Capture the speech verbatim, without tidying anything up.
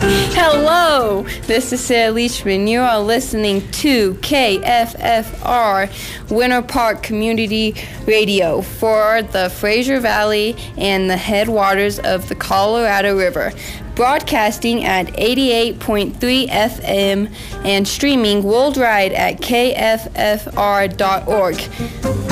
Hello, this is Sarah Leachman. You are listening to K F F R Winter Park Community Radio for the Fraser Valley and the headwaters of the Colorado River. Broadcasting at eighty-eight point three F M and streaming worldwide at K F F R dot org.